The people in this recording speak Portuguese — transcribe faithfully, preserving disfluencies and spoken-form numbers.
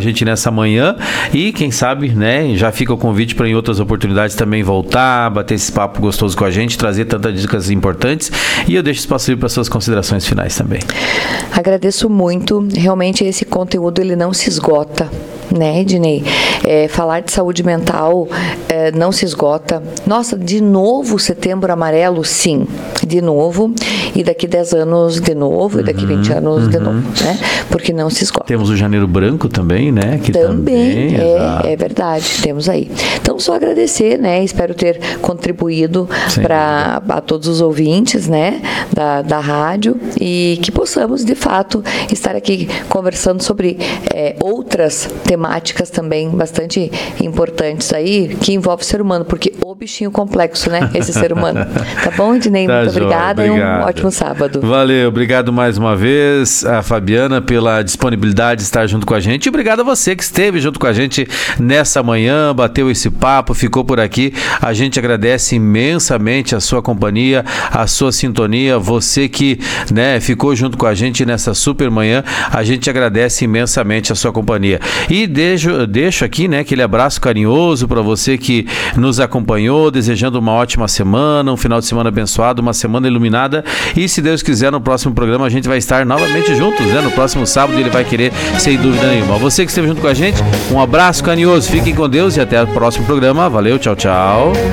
gente nessa manhã e quem sabe, né, já fica o convite para em outras oportunidades também voltar, bater esse papo gostoso com a gente, trazer tantas dicas importantes, e eu deixo espaço para suas considerações finais também. Agradeço muito, realmente esse conteúdo ele não se esgota, né, Ednei? É, falar de saúde mental é, não se esgota. Nossa, de novo Setembro Amarelo? Sim, de novo, e daqui dez anos de novo, uhum, e daqui vinte anos uhum. de novo, né? Porque não se esgota. Temos o Janeiro Branco também, né? Que também, também é, é verdade, temos aí. Então, só agradecer, né? Espero ter contribuído para a todos os ouvintes, né? Da, da rádio, e que possamos, de fato, estar aqui conversando sobre é, outras temáticas também bastante importantes aí, que envolve o ser humano, porque o bichinho complexo, né? Esse ser humano. Tá bom, Ednei? Tá, muito joia, obrigada obrigado. E um ótimo sábado. Valeu, obrigado mais uma vez a Fabiana pela disponibilidade de estar junto com a gente, e obrigado a você que esteve junto com a gente nessa manhã, bateu esse papo, ficou por aqui. A gente agradece imensamente a sua companhia, a sua sintonia, você que, né, ficou junto com a gente nessa super manhã, a gente agradece imensamente a sua companhia. E deixo, deixo aqui, né, aquele abraço carinhoso para você que nos acompanhou, desejando uma ótima semana, um final de semana abençoado, uma semana iluminada, e se Deus quiser, no próximo programa a gente vai estar novamente juntos, né? No próximo sábado ele vai querer, sem dúvida nenhuma. Você que esteve junto com a gente, um abraço carinhoso, fiquem com Deus e até o próximo programa. Valeu, tchau, tchau.